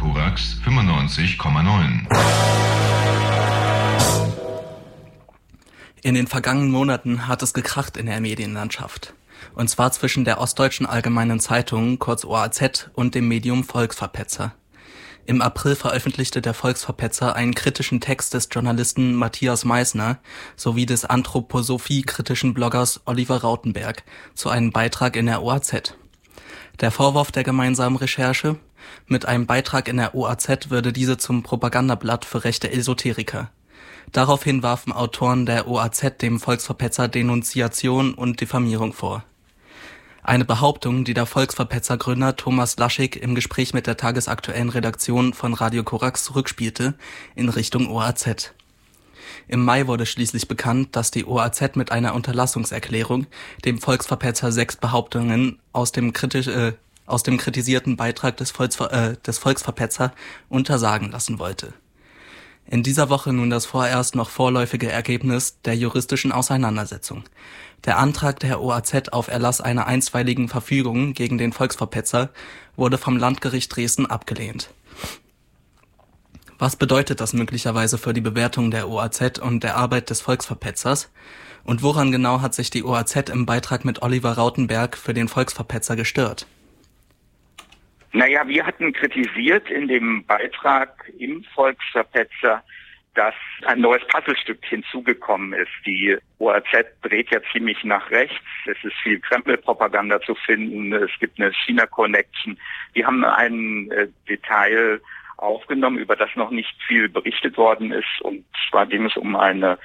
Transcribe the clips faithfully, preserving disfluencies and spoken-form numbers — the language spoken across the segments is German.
Korax fünfundneunzig Komma neun. In den vergangenen Monaten hat es gekracht in der Medienlandschaft. Und zwar zwischen der Ostdeutschen Allgemeinen Zeitung, kurz O A Z, und dem Medium Volksverpetzer. Im April veröffentlichte der Volksverpetzer einen kritischen Text des Journalisten Matthias Meissner sowie des Anthroposophie-kritischen Bloggers Oliver Rautenberg zu einem Beitrag in der O A Z. Der Vorwurf der gemeinsamen Recherche: Mit einem Beitrag in der O A Z würde diese zum Propagandablatt für rechte Esoteriker. Daraufhin warfen Autoren der O A Z dem Volksverpetzer Denunziation und Diffamierung vor. Eine Behauptung, die der Volksverpetzer-Gründer Thomas Laschig im Gespräch mit der tagesaktuellen Redaktion von Radio Korax zurückspielte in Richtung O A Z. Im Mai wurde schließlich bekannt, dass die O A Z mit einer Unterlassungserklärung dem Volksverpetzer sechs Behauptungen aus dem, kritisch, äh, aus dem kritisierten Beitrag des, Volksver äh, des Volksverpetzer untersagen lassen wollte. In dieser Woche nun das vorerst noch vorläufige Ergebnis der juristischen Auseinandersetzung. Der Antrag der O A Z auf Erlass einer einstweiligen Verfügung gegen den Volksverpetzer wurde vom Landgericht Dresden abgelehnt. Was bedeutet das möglicherweise für die Bewertung der O A Z und der Arbeit des Volksverpetzers? Und woran genau hat sich die O A Z im Beitrag mit Oliver Rautenberg für den Volksverpetzer gestört? Naja, wir hatten kritisiert in dem Beitrag im Volksverpetzer, dass ein neues Puzzlestück hinzugekommen ist. Die O A Z dreht ja ziemlich nach rechts. Es ist viel Kreml-Propaganda zu finden. Es gibt eine China-Connection. Wir haben ein äh, Detail aufgenommen, über das noch nicht viel berichtet worden ist. Und zwar ging es um eine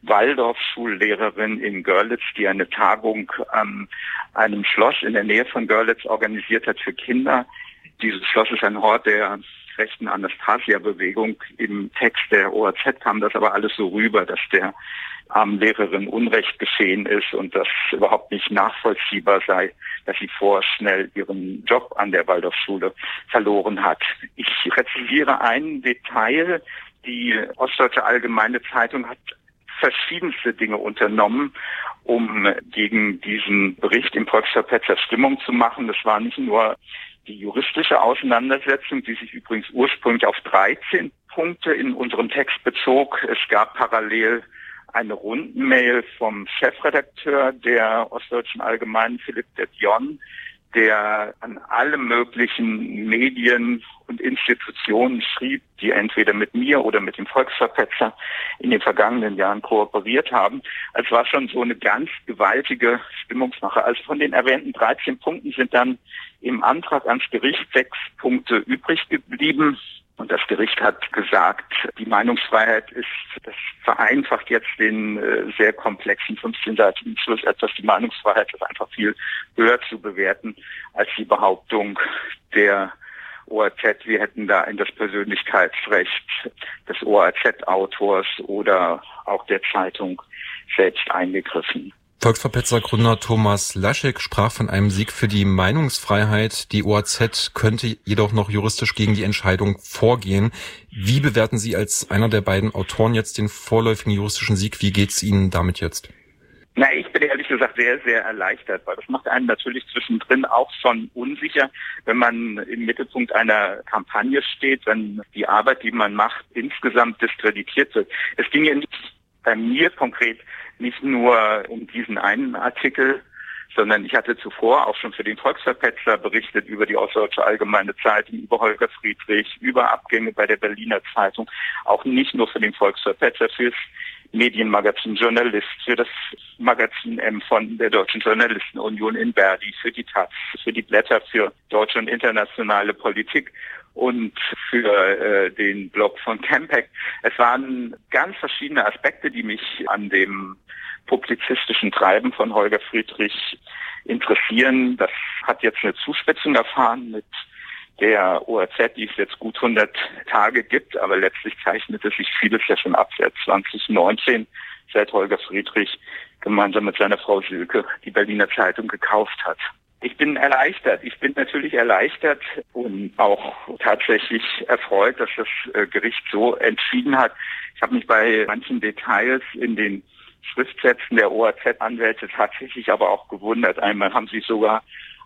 Waldorfschullehrerin in Görlitz, die eine Tagung an einem Schloss in der Nähe von Görlitz organisiert hat für Kinder. Dieses Schloss ist ein Hort der rechten Anastasia-Bewegung. Im Text der O A Z kam das aber alles so rüber, dass der armen Lehrerin Unrecht geschehen ist und das überhaupt nicht nachvollziehbar sei, dass sie vorschnell ihren Job an der Waldorfschule verloren hat. Ich präzisiere ein Detail. Die Ostdeutsche Allgemeine Zeitung hat verschiedenste Dinge unternommen, um gegen diesen Bericht im Volksverpetzer Stimmung zu machen. Das war nicht nur die juristische Auseinandersetzung, die sich übrigens ursprünglich auf dreizehn Punkte in unserem Text bezog. Es gab parallel eine Rundenmail vom Chefredakteur der Ostdeutschen Allgemeinen, Philipp de Dion, der an alle möglichen Medien und Institutionen schrieb, die entweder mit mir oder mit dem Volksverpetzer in den vergangenen Jahren kooperiert haben. Also es war schon so eine ganz gewaltige Stimmungsmache. Also von den erwähnten dreizehn Punkten sind dann im Antrag ans Gericht sechs Punkte übrig geblieben. Und das Gericht hat gesagt, die Meinungsfreiheit ist, das vereinfacht jetzt den äh, sehr komplexen fünfzehnseitigen Beschluss etwas, die Meinungsfreiheit ist einfach viel höher zu bewerten als die Behauptung der O A Z. Wir hätten da in das Persönlichkeitsrecht des O A Z-Autors oder auch der Zeitung selbst eingegriffen. Volksverpetzer-Gründer Thomas Laschig sprach von einem Sieg für die Meinungsfreiheit. Die O A Z könnte jedoch noch juristisch gegen die Entscheidung vorgehen. Wie bewerten Sie als einer der beiden Autoren jetzt den vorläufigen juristischen Sieg? Wie geht's Ihnen damit jetzt? Na, ich bin ehrlich gesagt sehr, sehr erleichtert, weil das macht einen natürlich zwischendrin auch schon unsicher, wenn man im Mittelpunkt einer Kampagne steht, wenn die Arbeit, die man macht, insgesamt diskreditiert wird. Es ging ja nicht bei mir konkret nicht nur um diesen einen Artikel, sondern ich hatte zuvor auch schon für den Volksverpetzer berichtet über die Ostdeutsche Allgemeine Zeitung, über Holger Friedrich, über Abgänge bei der Berliner Zeitung, auch nicht nur für den Volksverpetzer, fürs Medienmagazin Journalist, für das Magazin M von der Deutschen Journalistenunion in Verdi, für die Taz, für die Blätter für deutsche und internationale Politik und für äh, den Blog von Campact. Es waren ganz verschiedene Aspekte, die mich an dem publizistischen Treiben von Holger Friedrich interessieren. Das hat jetzt eine Zuspitzung erfahren mit der O A Z, die es jetzt gut hundert Tage gibt, aber letztlich zeichnete sich vieles ja schon ab seit zwanzig neunzehn, seit Holger Friedrich gemeinsam mit seiner Frau Silke die Berliner Zeitung gekauft hat. Ich bin erleichtert. Ich bin natürlich erleichtert und auch tatsächlich erfreut, dass das Gericht so entschieden hat. Ich habe mich bei manchen Details in den Schriftsätzen der O A Z-Anwälte tatsächlich aber auch gewundert. Einmal haben sie sogar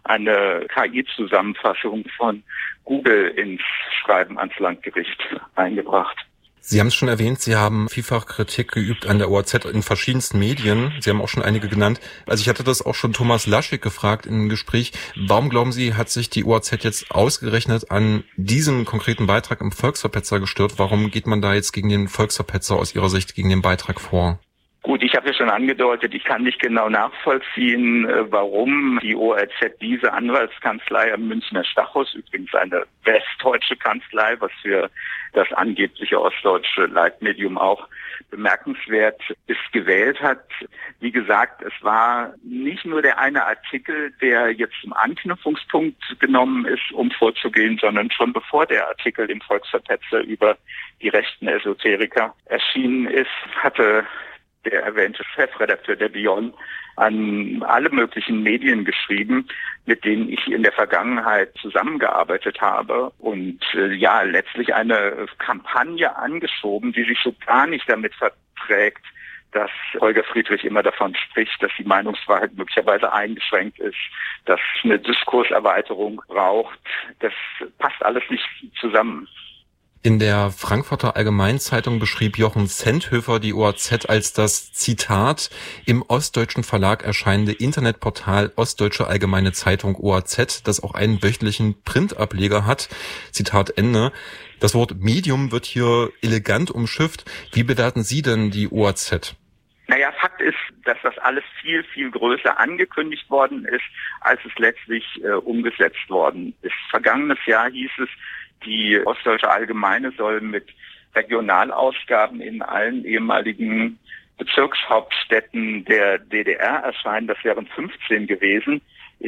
eine K I-Zusammenfassung von Google ins Schreiben ans Landgericht eingebracht. Sie haben es schon erwähnt, Sie haben vielfach Kritik geübt an der O A Z in verschiedensten Medien. Sie haben auch schon einige genannt. Also ich hatte das auch schon Thomas Laschig gefragt im Gespräch. Warum, glauben Sie, hat sich die O A Z jetzt ausgerechnet an diesem konkreten Beitrag im Volksverpetzer gestört? Warum geht man da jetzt gegen den Volksverpetzer aus Ihrer Sicht, gegen den Beitrag vor? Gut, ich habe ja schon angedeutet, ich kann nicht genau nachvollziehen, warum die O A Z diese Anwaltskanzlei am Münchner Stachus, übrigens eine westdeutsche Kanzlei, was für das angebliche ostdeutsche Leitmedium auch bemerkenswert ist, gewählt hat. Wie gesagt, es war nicht nur der eine Artikel, der jetzt zum Anknüpfungspunkt genommen ist, um vorzugehen, sondern schon bevor der Artikel im Volksverpetzer über die rechten Esoteriker erschienen ist, hatte der erwähnte Chefredakteur der Bion an alle möglichen Medien geschrieben, mit denen ich in der Vergangenheit zusammengearbeitet habe und äh, ja, letztlich eine Kampagne angeschoben, die sich so gar nicht damit verträgt, dass Holger Friedrich immer davon spricht, dass die Meinungsfreiheit möglicherweise eingeschränkt ist, dass es eine Diskurserweiterung braucht. Das passt alles nicht zusammen. In der Frankfurter Allgemeinzeitung beschrieb Jochen Sendhöfer die O A Z als das, Zitat, im ostdeutschen Verlag erscheinende Internetportal Ostdeutsche Allgemeine Zeitung O A Z, das auch einen wöchentlichen Printableger hat. Zitat Ende. Das Wort Medium wird hier elegant umschifft. Wie bewerten Sie denn die O A Z? Naja, Fakt ist, dass das alles viel, viel größer angekündigt worden ist, als es letztlich äh, umgesetzt worden ist. Vergangenes Jahr hieß es, die Ostdeutsche Allgemeine soll mit Regionalausgaben in allen ehemaligen Bezirkshauptstädten der D D R erscheinen. Das wären fünfzehn gewesen.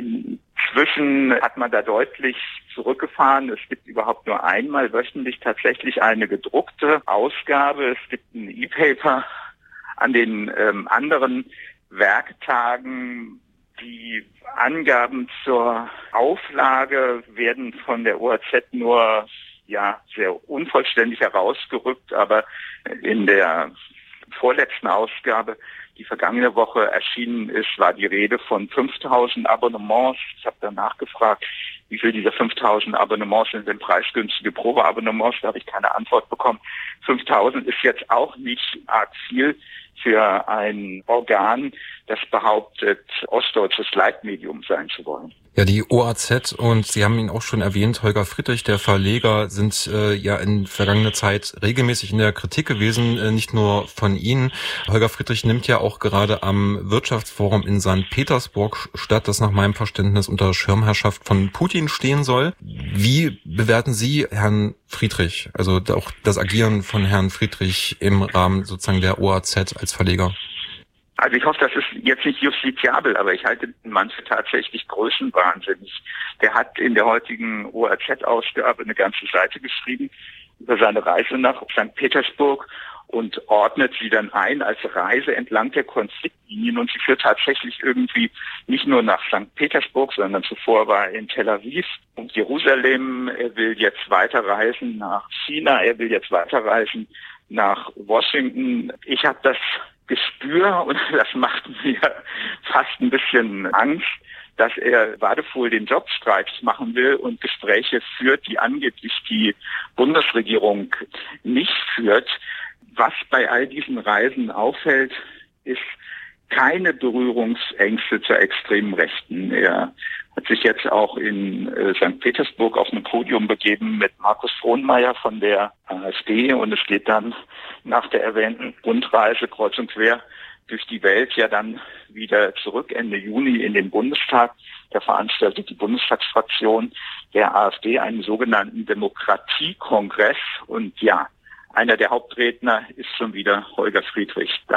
Inzwischen hat man da deutlich zurückgefahren. Es gibt überhaupt nur einmal wöchentlich tatsächlich eine gedruckte Ausgabe. Es gibt ein E-Paper. An den ähm, anderen Werktagen, die Angaben zur Auflage werden von der O A Z nur ja sehr unvollständig herausgerückt, aber in der vorletzten Ausgabe, die vergangene Woche erschienen ist, war die Rede von fünftausend Abonnements. Ich habe danach gefragt, wie viel dieser fünftausend Abonnements sind denn preisgünstige Probeabonnements? Da habe ich keine Antwort bekommen. fünftausend ist jetzt auch nicht arg viel für ein Organ, das behauptet, ostdeutsches Leitmedium sein zu wollen. Ja, die O A Z, und Sie haben ihn auch schon erwähnt, Holger Friedrich, der Verleger, sind äh, ja in vergangener Zeit regelmäßig in der Kritik gewesen, äh, nicht nur von Ihnen. Holger Friedrich nimmt ja auch gerade am Wirtschaftsforum in Sankt Petersburg statt, das nach meinem Verständnis unter Schirmherrschaft von Putin stehen soll. Wie bewerten Sie Herrn Friedrich, also auch das Agieren von Herrn Friedrich im Rahmen sozusagen der O A Z als Verleger? Also ich hoffe, das ist jetzt nicht justiziabel, aber ich halte den Mann für tatsächlich größenwahnsinnig. Der hat in der heutigen O A Z-Ausgabe eine ganze Seite geschrieben über seine Reise nach Sankt Petersburg und ordnet sie dann ein als Reise entlang der Konfliktlinien, und sie führt tatsächlich irgendwie nicht nur nach Sankt Petersburg, sondern zuvor war er in Tel Aviv und Jerusalem. Er will jetzt weiterreisen nach China, er will jetzt weiterreisen nach Washington. Ich habe das Gespür, und das macht mir fast ein bisschen Angst, dass er Wadefuhl den Job streitig machen will und Gespräche führt, die angeblich die Bundesregierung nicht führt. Was bei all diesen Reisen auffällt, ist keine Berührungsängste zur extremen Rechten. Er hat sich jetzt auch in äh, Sankt Petersburg auf ein Podium begeben mit Markus Frohnmayer von der AfD, und es geht dann nach der erwähnten Rundreise kreuz und quer durch die Welt ja dann wieder zurück Ende Juni in den Bundestag. Da veranstaltet die Bundestagsfraktion der AfD einen sogenannten Demokratiekongress, und ja, einer der Hauptredner ist schon wieder Holger Friedrich.